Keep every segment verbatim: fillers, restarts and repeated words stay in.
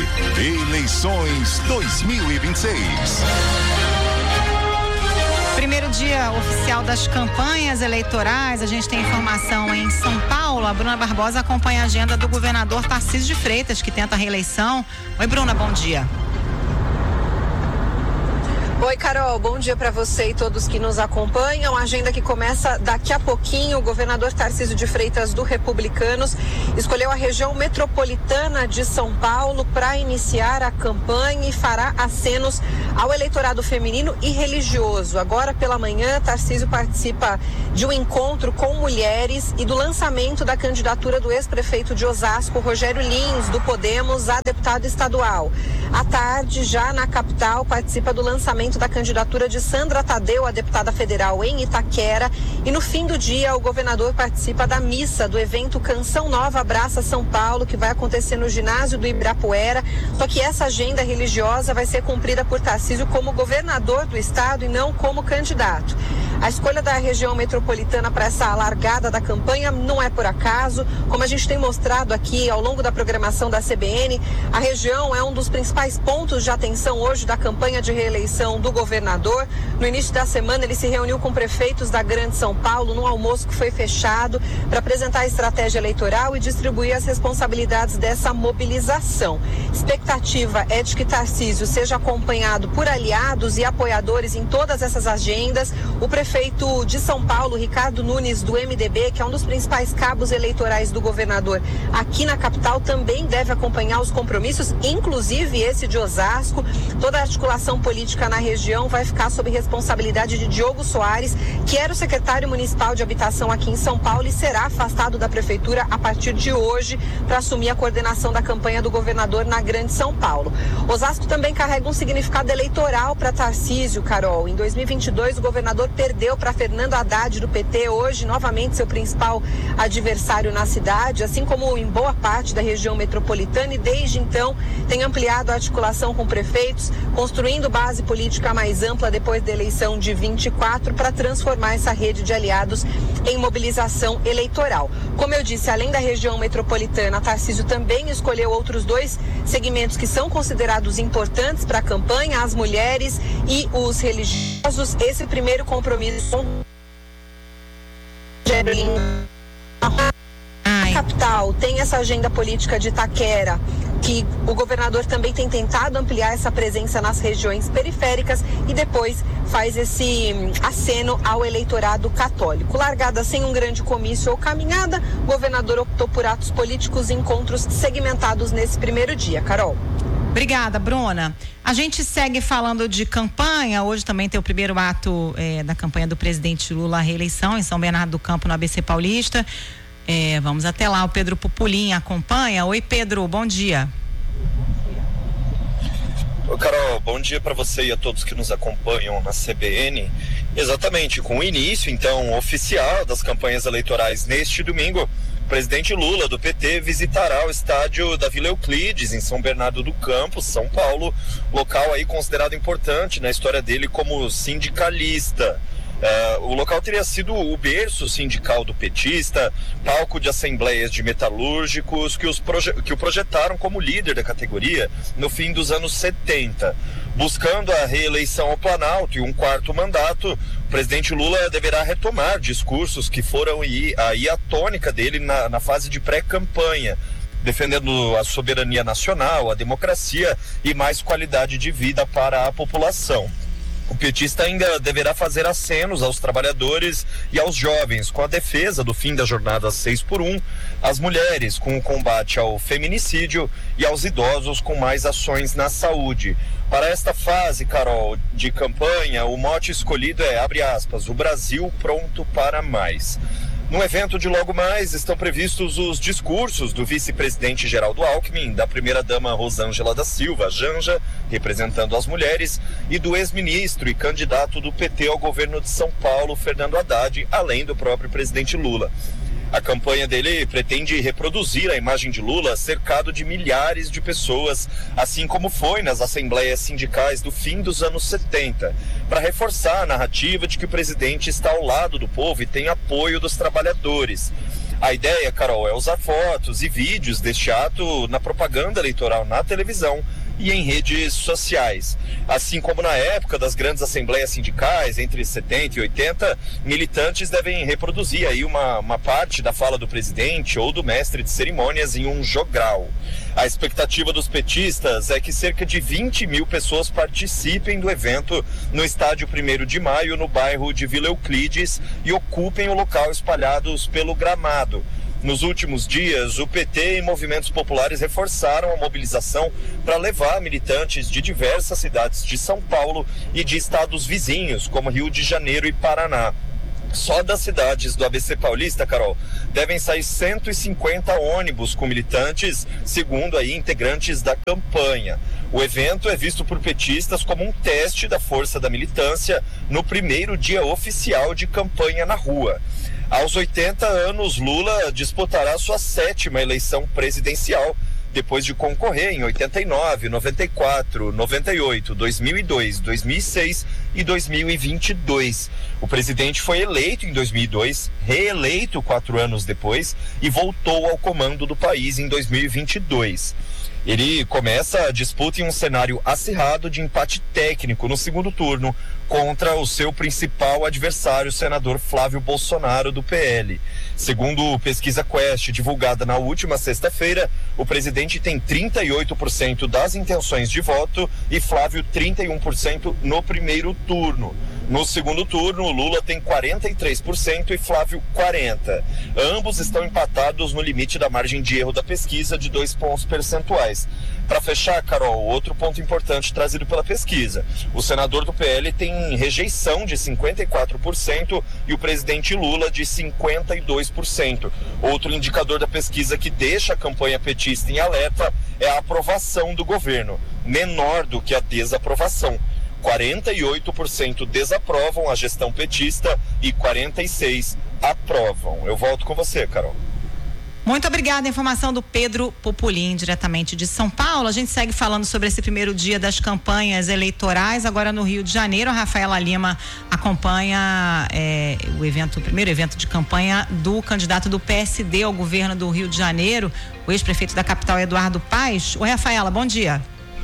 Eleições dois mil e vinte e seis. Primeiro dia oficial das campanhas eleitorais, a gente tem informação em São Paulo. A Bruna Barbosa acompanha a agenda do governador Tarcísio de Freitas, que tenta a reeleição. Oi, Bruna, bom dia. Oi, Carol, bom dia para você e todos que nos acompanham. A agenda que começa daqui a pouquinho. O governador Tarcísio de Freitas, do Republicanos, escolheu a região metropolitana de São Paulo para iniciar a campanha e fará acenos ao eleitorado feminino e religioso. Agora pela manhã, Tarcísio participa de um encontro com mulheres e do lançamento da candidatura do ex-prefeito de Osasco, Rogério Lins, do Podemos, a deputado estadual. À tarde, já na capital, participa do lançamento da candidatura de Sandra Tadeu, a deputada federal, em Itaquera. E no fim do dia, o governador participa da missa do evento Canção Nova Abraça São Paulo, que vai acontecer no ginásio do Ibirapuera. Só que essa agenda religiosa vai ser cumprida por Tarcísio como governador do estado e não como candidato. A escolha da região metropolitana para essa largada da campanha não é por acaso. Como a gente tem mostrado aqui ao longo da programação da C B N, a região é um dos principais pontos de atenção hoje da campanha de reeleição do governador. No início da semana, ele se reuniu com prefeitos da Grande São Paulo num almoço que foi fechado para apresentar a estratégia eleitoral e distribuir as responsabilidades dessa mobilização. Expectativa é de que Tarcísio seja acompanhado por aliados e apoiadores em todas essas agendas. O prefeito Prefeito de São Paulo, Ricardo Nunes, do M D B, que é um dos principais cabos eleitorais do governador aqui na capital, também deve acompanhar os compromissos, inclusive esse de Osasco. Toda a articulação política na região vai ficar sob responsabilidade de Diogo Soares, que era o secretário municipal de habitação aqui em São Paulo e será afastado da prefeitura a partir de hoje para assumir a coordenação da campanha do governador na Grande São Paulo. Osasco também carrega um significado eleitoral para Tarcísio, Carol. Em dois mil e vinte e dois, o governador perdeu deu para Fernando Haddad do P T, hoje novamente seu principal adversário na cidade, assim como em boa parte da região metropolitana, e desde então tem ampliado a articulação com prefeitos, construindo base política mais ampla depois da eleição de vinte e quatro para transformar essa rede de aliados em mobilização eleitoral. Como eu disse, além da região metropolitana, Tarcísio também escolheu outros dois segmentos que são considerados importantes para a campanha, as mulheres e os religiosos. Esse primeiro compromisso a capital tem essa agenda política de Itaquera, que o governador também tem tentado ampliar essa presença nas regiões periféricas e depois faz esse aceno ao eleitorado católico. Largada sem um grande comício ou caminhada, o governador optou por atos políticos e encontros segmentados nesse primeiro dia. Carol. Obrigada, Bruna. A gente segue falando de campanha. Hoje também tem o primeiro ato é, da campanha do presidente Lula à reeleição em São Bernardo do Campo, no A B C Paulista. É, vamos até lá, o Pedro Pupulim acompanha. Oi, Pedro, bom dia. Oi, Carol, bom dia para você e a todos que nos acompanham na C B N. Exatamente, com o início, então, oficial das campanhas eleitorais neste domingo, o presidente Lula, do P T, visitará o estádio da Vila Euclides, em São Bernardo do Campo, São Paulo, local aí considerado importante na história dele como sindicalista. Uh, o local teria sido o berço sindical do petista, palco de assembleias de metalúrgicos que, os proje- que o projetaram como líder da categoria no fim dos anos setenta. Buscando a reeleição ao Planalto e um quarto mandato, o presidente Lula deverá retomar discursos que foram aí, aí a tônica dele na, na fase de pré-campanha, defendendo a soberania nacional, a democracia e mais qualidade de vida para a população. O petista ainda deverá fazer acenos aos trabalhadores e aos jovens com a defesa do fim da jornada seis por um, às mulheres com o combate ao feminicídio e aos idosos com mais ações na saúde. Para esta fase, Carol, de campanha, o mote escolhido é, abre aspas, o Brasil pronto para mais. No evento de logo mais estão previstos os discursos do vice-presidente Geraldo Alckmin, da primeira-dama Rosângela da Silva, Janja, representando as mulheres, e do ex-ministro e candidato do P T ao governo de São Paulo, Fernando Haddad, além do próprio presidente Lula. A campanha dele pretende reproduzir a imagem de Lula cercado de milhares de pessoas, assim como foi nas assembleias sindicais do fim dos anos setenta, para reforçar a narrativa de que o presidente está ao lado do povo e tem apoio dos trabalhadores. A ideia, Carol, é usar fotos e vídeos deste ato na propaganda eleitoral na televisão e em redes sociais. Assim como na época das grandes assembleias sindicais, entre setenta e oitenta, militantes devem reproduzir aí uma, uma parte da fala do presidente ou do mestre de cerimônias em um jogral. A expectativa dos petistas é que cerca de vinte mil pessoas participem do evento no estádio primeiro de maio, no bairro de Vila Euclides, e ocupem o local espalhados pelo gramado. Nos últimos dias, o P T e movimentos populares reforçaram a mobilização para levar militantes de diversas cidades de São Paulo e de estados vizinhos, como Rio de Janeiro e Paraná. Só das cidades do A B C Paulista, Carol, devem sair cento e cinquenta ônibus com militantes, segundo aí integrantes da campanha. O evento é visto por petistas como um teste da força da militância no primeiro dia oficial de campanha na rua. Aos oitenta anos, Lula disputará sua sétima eleição presidencial, depois de concorrer em oitenta e nove, noventa e quatro, noventa e oito, dois mil e dois, dois mil e seis e dois mil e vinte e dois. O presidente foi eleito em dois mil e dois, reeleito quatro anos depois e voltou ao comando do país em dois mil e vinte e dois. Ele começa a disputa em um cenário acirrado de empate técnico no segundo turno contra o seu principal adversário, o senador Flávio Bolsonaro, do P L. Segundo pesquisa Quest, divulgada na última sexta-feira, o presidente tem trinta e oito por cento das intenções de voto e Flávio trinta e um por cento no primeiro turno. No segundo turno, Lula tem quarenta e três por cento e Flávio quarenta por cento. Ambos estão empatados no limite da margem de erro da pesquisa de dois pontos percentuais. Para fechar, Carol, outro ponto importante trazido pela pesquisa. O senador do P L tem rejeição de cinquenta e quatro por cento e o presidente Lula de cinquenta e dois por cento. Outro indicador da pesquisa que deixa a campanha petista em alerta é a aprovação do governo, menor do que a desaprovação. quarenta e oito por cento desaprovam a gestão petista e quarenta e seis por cento aprovam. Eu volto com você, Carol. Muito obrigada, a informação do Pedro Popolin, diretamente de São Paulo. A gente segue falando sobre esse primeiro dia das campanhas eleitorais, agora no Rio de Janeiro. A Rafaela Lima acompanha é, o evento, o primeiro evento de campanha do candidato do P S D ao governo do Rio de Janeiro, o ex-prefeito da capital, Eduardo Paes. Oi, Rafaela, bom dia.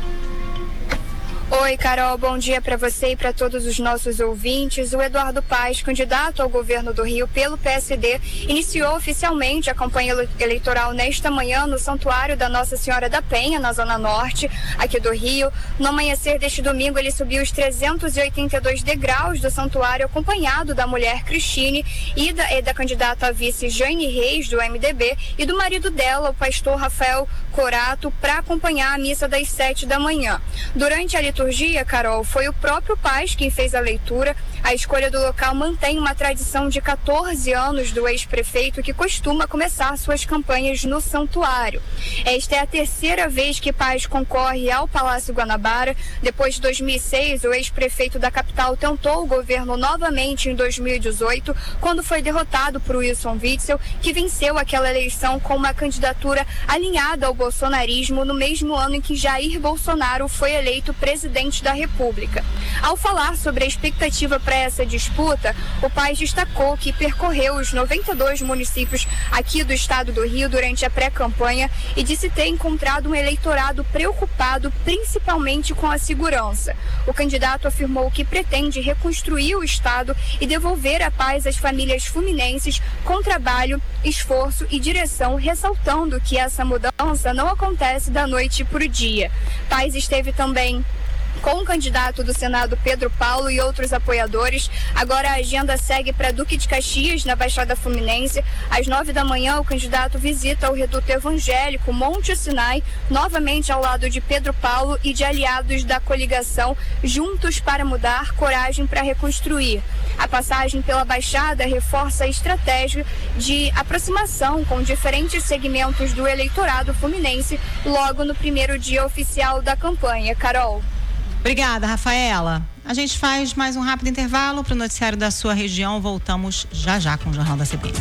Oi, Carol, bom dia para você e para todos os nossos ouvintes. O Eduardo Paes, candidato ao governo do Rio pelo P S D, iniciou oficialmente a campanha eleitoral nesta manhã no Santuário da Nossa Senhora da Penha, na Zona Norte, aqui do Rio. No amanhecer deste domingo, ele subiu os trezentos e oitenta e dois degraus do santuário, acompanhado da mulher Cristine e da, e da candidata a vice Jane Reis, do M D B, e do marido dela, o pastor Rafael Corato, para acompanhar a missa das sete da manhã. Durante a liturgia, Carol, foi o próprio Paes quem fez a leitura. A escolha do local mantém uma tradição de quatorze anos do ex-prefeito, que costuma começar suas campanhas no santuário. Esta é a terceira vez que Paes concorre ao Palácio Guanabara. Depois de dois mil e seis, o ex-prefeito da capital tentou o governo novamente em dois mil e dezoito, quando foi derrotado por Wilson Witzel, que venceu aquela eleição com uma candidatura alinhada ao bolsonarismo no mesmo ano em que Jair Bolsonaro foi eleito presidente da República. Ao falar sobre a expectativa para essa disputa, o Paes destacou que percorreu os noventa e dois municípios aqui do estado do Rio durante a pré-campanha e disse ter encontrado um eleitorado preocupado principalmente com a segurança. O candidato afirmou que pretende reconstruir o estado e devolver a paz às famílias fluminenses com trabalho, esforço e direção, ressaltando que essa mudança não acontece da noite para o dia. Paes esteve também com o candidato do Senado, Pedro Paulo, e outros apoiadores. Agora a agenda segue para Duque de Caxias, na Baixada Fluminense. Às nove da manhã, o candidato visita o reduto evangélico Monte Sinai, novamente ao lado de Pedro Paulo e de aliados da coligação Juntos para Mudar, Coragem para Reconstruir. A passagem pela Baixada reforça a estratégia de aproximação com diferentes segmentos do eleitorado fluminense logo no primeiro dia oficial da campanha. Carol. Obrigada, Rafaela. A gente faz mais um rápido intervalo para o noticiário da sua região. Voltamos já já com o Jornal da C B N.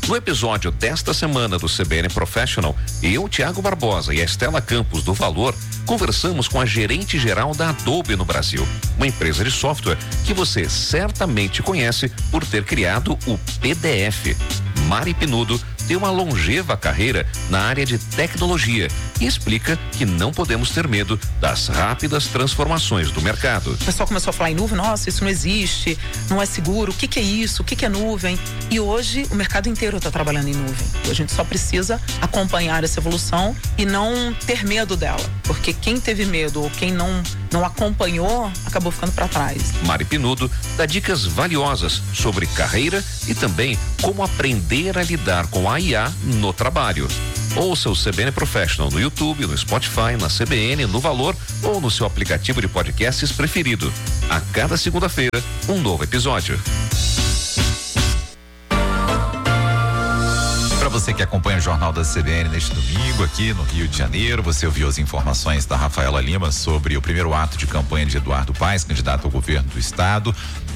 No episódio desta semana do C B N Professional, eu, Tiago Barbosa e a Estela Campos do Valor, conversamos com a gerente geral da Adobe no Brasil, uma empresa de software que você certamente conhece por ter criado o P D F. Mari Pinudo tem uma longeva carreira na área de tecnologia e explica que não podemos ter medo das rápidas transformações do mercado. O pessoal começou a falar em nuvem, nossa, isso não existe, não é seguro, o que que é isso, o que que é nuvem? E hoje o mercado inteiro está trabalhando em nuvem. A gente só precisa acompanhar essa evolução e não ter medo dela, porque quem teve medo ou quem não, não acompanhou acabou ficando para trás. Mari Pinudo dá dicas valiosas sobre carreira e também como aprender a lidar com a I A no trabalho. Ouça o C B N Professional no YouTube, no Spotify, na C B N, no Valor ou no seu aplicativo de podcasts preferido. A cada segunda-feira, um novo episódio. Para você que acompanha o Jornal da C B N neste domingo aqui no Rio de Janeiro, você ouviu as informações da Rafaela Lima sobre o primeiro ato de campanha de Eduardo Paes, candidato ao governo do estado,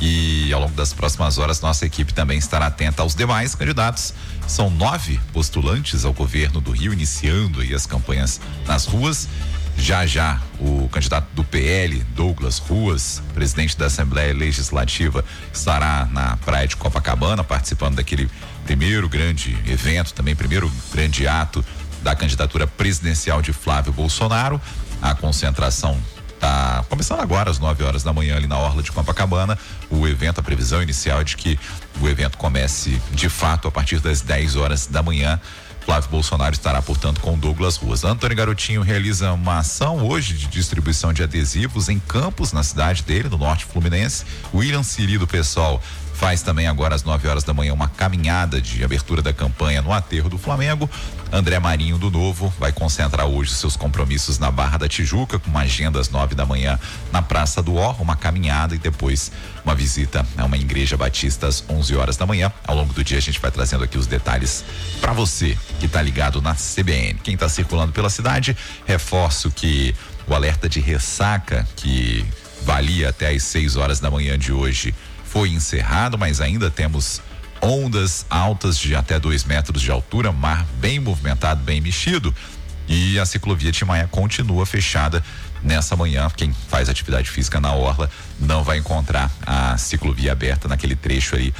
e ao longo das próximas horas nossa equipe também estará atenta aos demais candidatos. São nove postulantes ao governo do Rio, iniciando aí as campanhas nas ruas. Já já o candidato do P L, Douglas Ruas, presidente da Assembleia Legislativa, estará na praia de Copacabana participando daquele primeiro grande evento, também primeiro grande ato da candidatura presidencial de Flávio Bolsonaro. A concentração está começando agora às nove horas da manhã ali na orla de Copacabana. O evento, a previsão inicial é de que o evento comece de fato a partir das dez horas da manhã. Flávio Bolsonaro estará, portanto, com Douglas Ruas. Antônio Garotinho realiza uma ação hoje de distribuição de adesivos em Campos, na cidade dele, no norte fluminense. William Siri do PSOL faz também agora às nove horas da manhã uma caminhada de abertura da campanha no aterro do Flamengo. André Marinho do Novo vai concentrar hoje seus compromissos na Barra da Tijuca, com uma agenda às nove da manhã na Praça do Ó, uma caminhada e depois uma visita a uma igreja batista às onze horas da manhã. Ao longo do dia a gente vai trazendo aqui os detalhes para você que está ligado na C B N. Quem está circulando pela cidade, reforço que o alerta de ressaca que valia até às seis horas da manhã de hoje foi encerrado, mas ainda temos ondas altas de até dois metros de altura, mar bem movimentado, bem mexido, e a ciclovia Timaya continua fechada nessa manhã. Quem faz atividade física na orla não vai encontrar a ciclovia aberta naquele trecho aí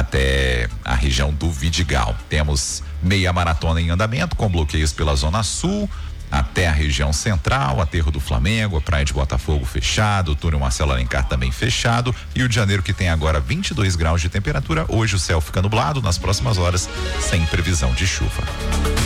até a região do Vidigal. Temos meia maratona em andamento com bloqueios pela zona sul até a região central, aterro do Flamengo, a praia de Botafogo fechado, o túnel Marcelo Alencar também fechado, e o Rio de Janeiro que tem agora vinte e dois graus de temperatura. Hoje o céu fica nublado, nas próximas horas sem previsão de chuva.